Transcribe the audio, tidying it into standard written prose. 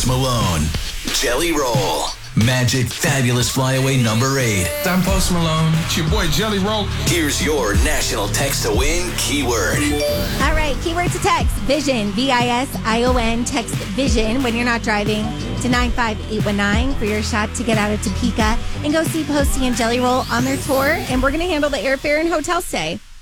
Malone. Jelly Roll. Magic Fabulous Flyaway number 8. I'm Post Malone. It's your boy Jelly Roll. Here's your national text to win keyword. All right, keyword to text, Vision, VISION, text Vision when you're not driving to 95819 for your shot to get out of Topeka and go see Posty and Jelly Roll on their tour. And we're going to handle the airfare and hotel stay.